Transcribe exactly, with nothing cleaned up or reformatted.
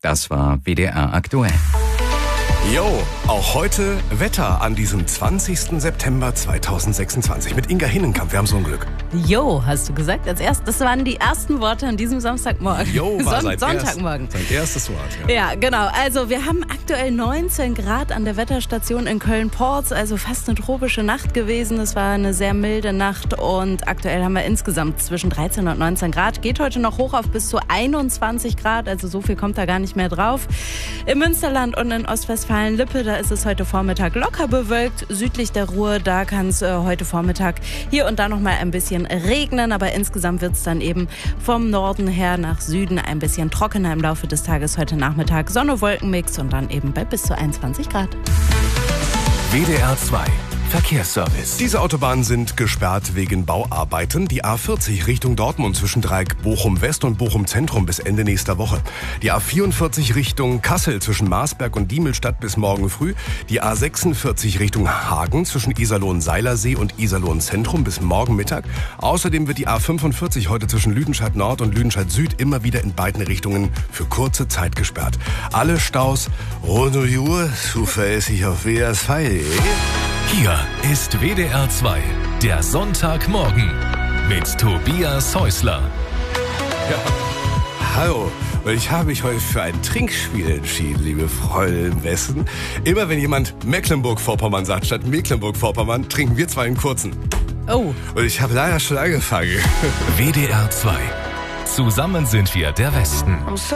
Das war W D R aktuell. Jo, auch heute Wetter an diesem zwanzigsten September zweitausendsechsundzwanzig mit Inga Hinnenkamp. Wir haben so ein Glück. Jo, hast du gesagt. Als erst, das waren die ersten Worte an diesem Samstagmorgen. Jo, war Son- seit Sonntagmorgen. Erst, sein erstes Wort. Ja. Ja, genau. Also wir haben aktuell neunzehn Grad an der Wetterstation in Köln-Porz. Also fast eine tropische Nacht gewesen. Es war eine sehr milde Nacht und aktuell haben wir insgesamt zwischen dreizehn und neunzehn Grad. Geht heute noch hoch auf bis zu einundzwanzig Grad. Also so viel kommt da gar nicht mehr drauf. Im Münsterland und in Ostwestfalen-Lippe, da ist es heute Vormittag locker bewölkt. Südlich der Ruhr, da kann es äh, heute Vormittag hier und da noch mal ein bisschen regnen. Aber insgesamt wird es dann eben vom Norden her nach Süden ein bisschen trockener im Laufe des Tages. Heute Nachmittag Sonne-Wolken-Mix und dann eben bei bis zu einundzwanzig Grad. W D R zwei Verkehrsservice. Diese Autobahnen sind gesperrt wegen Bauarbeiten. Die A vierzig Richtung Dortmund zwischen Dreieck Bochum West und Bochum Zentrum bis Ende nächster Woche. Die A vierundvierzig Richtung Kassel zwischen Marsberg und Diemelstadt bis morgen früh. Die A sechsundvierzig Richtung Hagen zwischen Iserlohn-Seilersee und Iserlohn Zentrum bis morgen Mittag. Außerdem wird die A fünfundvierzig heute zwischen Lüdenscheid Nord und Lüdenscheid Süd immer wieder in beiden Richtungen für kurze Zeit gesperrt. Alle Staus rund um die Uhr zuverlässig auf W D R zwei punkt de. Hier ist W D R zwei, der Sonntagmorgen mit Tobias Häusler. Ja. Hallo, und ich habe mich heute für ein Trinkspiel entschieden, liebe Freunde im Westen. Immer wenn jemand Mecklenburg-Vorpommern sagt, statt Mecklenburg-Vorpommern, trinken wir zwei einen kurzen. Oh. Und ich habe leider schon angefangen. W D R zwei. Zusammen sind wir der Westen.